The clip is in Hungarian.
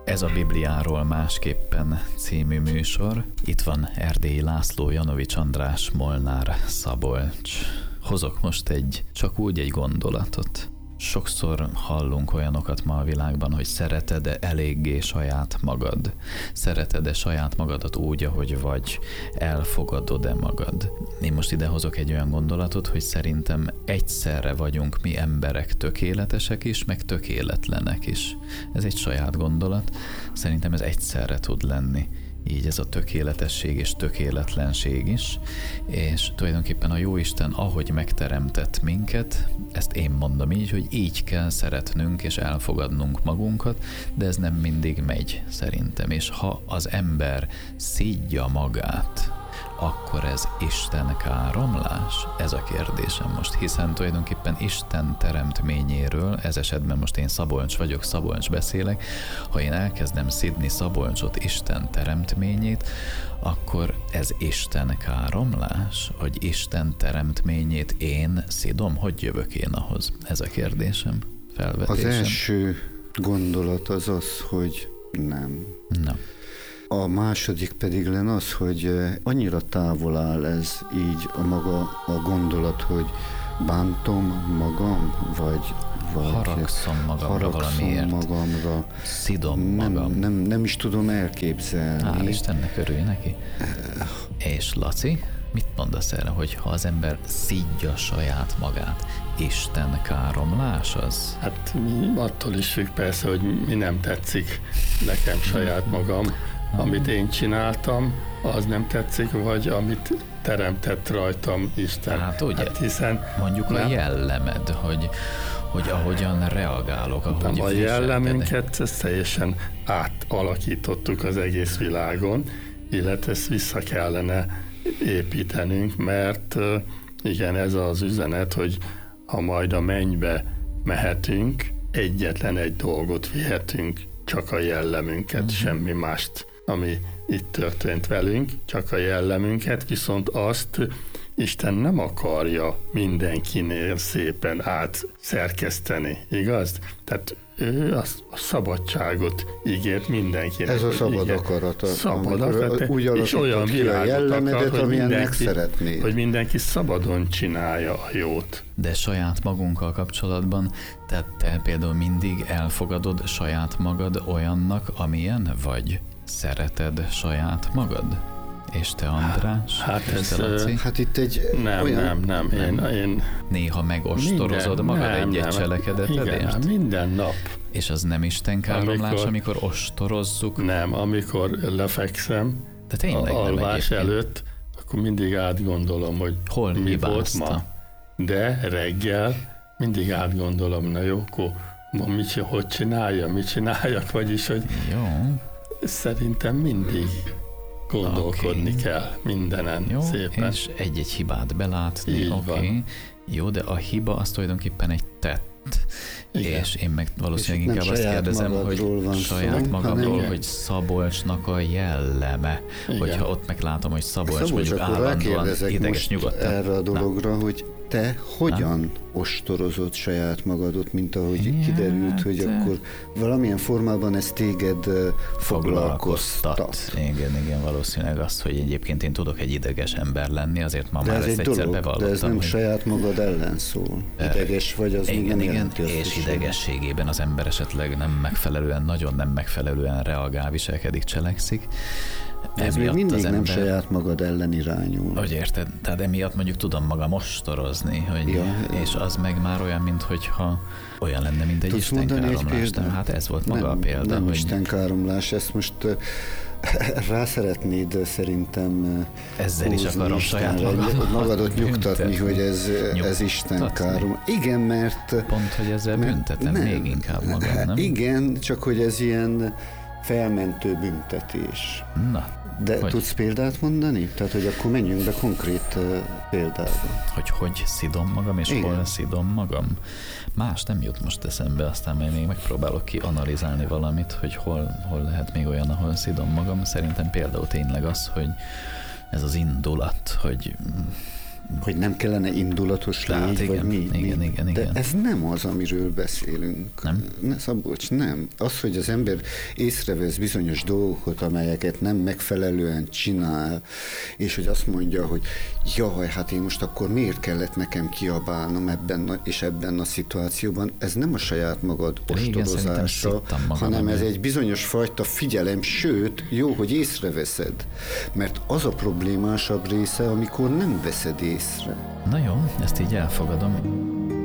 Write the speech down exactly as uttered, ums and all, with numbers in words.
Ez a Bibliáról másképpen című műsor. Itt van Erdélyi László, Janovics András, Molnár Szabolcs. Hozok most egy, csak úgy egy gondolatot. Sokszor hallunk olyanokat ma a világban, hogy szereted-e eléggé saját magad? Szereted-e saját magadat úgy, ahogy vagy? Elfogadod-e magad? Én most ide hozok egy olyan gondolatot, hogy szerintem egyszerre vagyunk mi emberek tökéletesek is, meg tökéletlenek is. Ez egy saját gondolat. Szerintem ez egyszerre tud lenni. Így ez a tökéletesség és tökéletlenség is, és tulajdonképpen a Jóisten, ahogy megteremtett minket, ezt én mondom így, hogy így kell szeretnünk és elfogadnunk magunkat, de ez nem mindig megy szerintem, és ha az ember szídja magát, akkor ez Isten káromlás? Ez a kérdésem most, hiszen tulajdonképpen Isten teremtményéről, ez esetben most én Szabolcs vagyok, Szabolcs beszélek, ha én elkezdem szidni Szabolcsot, Isten teremtményét, akkor ez Isten káromlás? Hogy Isten teremtményét én szidom? Hogy jövök én ahhoz? Ez a kérdésem, felvetésem. Az első gondolat az az, hogy nem. Nem. A második pedig lenne az, hogy annyira távol áll ez így a maga a gondolat, hogy bántom magam, vagy, vagy haragszom magamra valamiért. magamra. Szidom nem, magam. Nem, nem is tudom elképzelni. Hál' Istennek, örülj neki. És Laci, mit mondasz erre, hogy ha az ember szidja saját magát, Isten káromlás az? Hát attól is függ persze, hogy mi nem tetszik nekem saját magam. Amit én csináltam, az nem tetszik, vagy amit teremtett rajtam Isten. Hát ugye, hát hiszen mondjuk nem, a jellemed, hogy, hogy ahogyan reagálok, ahogy nem, a viselkedek. jellemünket ezt teljesen átalakítottuk az egész világon, illetve ezt vissza kellene építenünk, mert igen, ez az üzenet, hogy ha majd a mennybe mehetünk, egyetlen egy dolgot vihetünk, csak a jellemünket, uh-huh. semmi mást, ami itt történt velünk, csak a jellemünket, viszont azt Isten nem akarja mindenkinél szépen átszerkeszteni, igaz? Tehát ő a szabadságot ígért mindenkinek. Ez a szabad akarat. Szabad akarat, úgy és olyan világot akar, hogy mindenki, szeretné. hogy mindenki szabadon csinálja a jót. De saját magunkkal kapcsolatban, tehát te például mindig elfogadod saját magad olyannak, amilyen vagy? Szereted saját magad? És te, András? Hát, és ez, te, Laci? Hát itt egy nem, olyan... nem, nem, én, én néha megostorozod magad egy-egy cselekedetedért? Igen, minden nap. És az nem Isten káromlás, amikor, amikor ostorozzuk? Nem, amikor lefekszem, de tényleg a alvás nem előtt, akkor mindig átgondolom, hogy hol mi hibázta? volt ma. De reggel mindig átgondolom, na jó, akkor ma mit, hogy csinálja, mit csináljak, vagyis, hogy jó. Szerintem mindig gondolkodni okay. kell mindenen jó, szépen. És egy-egy hibát belátni, oké. Okay. Jó, de a hiba az tulajdonképpen egy tett. Igen. És én meg valószínűleg inkább azt kérdezem, hogy saját magamról, hanem, hogy Szabolcsnak a jelleme. Igen. Hogyha ott meglátom, hogy Szabolcs, Szabolcs, mondjuk állandóan ideges nyugodtan. Erre a dologra, Na. hogy te hogyan Na. ostorozott saját magadot, mint ahogy ja, kiderült, hogy te... akkor valamilyen formában ez téged foglalkoztat. foglalkoztat. Igen, igen, valószínűleg az, hogy egyébként én tudok egy ideges ember lenni, azért ma de már ez ezt egy egyszer dolog, bevallottam. De ez nem hogy... saját magad ellen szól. Ideges vagy, az igen, nem igen, jelenti azt és is, idegességében az ember esetleg nem megfelelően, nagyon nem megfelelően reagál, viselkedik, cselekszik. Ez még mindig az ember, nem saját magad ellen irányul. Hogy érted? Tehát emiatt mondjuk tudom magam ostorozni, hogy ja, és az meg már olyan, minthogyha olyan lenne, mint egy istenkáromlás. Hát ez volt maga nem, a példa. Nem hogy... istenkáromlás, ezt most rá szeretnéd szerintem ezzel húzni, is akarom Istenre, saját magam magadat nyugtatni, hogy ez, ez istenkárom. Igen, mert... Pont, hogy ezzel mert, büntetem nem, még inkább magam, nem? Igen, csak hogy ez ilyen felmentő büntetés. Na, de hogy? Tudsz példát mondani? Tehát, hogy akkor menjünk be konkrét uh, példába. Hogy hogy szidom magam, és igen. hol szidom magam? Más nem jut most eszembe, aztán majd még megpróbálok kianalizálni valamit, hogy hol, hol lehet még olyan, ahol szidom magam. Szerintem például tényleg az, hogy ez az indulat, hogy hogy nem kellene indulatos Tehát légy, igen, vagy mi, igen, mi. igen, De igen. ez nem az, amiről beszélünk. Nem? Ne, Szabolcs, nem. Az, hogy az ember észrevesz bizonyos dolgokat, amelyeket nem megfelelően csinál, és hogy azt mondja, hogy jaj, hát én most akkor miért kellett nekem kiabálnom ebben a, és ebben a szituációban, ez nem a saját magad Régen szerintem ostorozása, szittam magam, hanem ez ami- egy bizonyos fajta figyelem, sőt, jó, hogy észreveszed. Mert az a problémásabb része, amikor nem veszed észre. Na jó, ezt így elfogadom.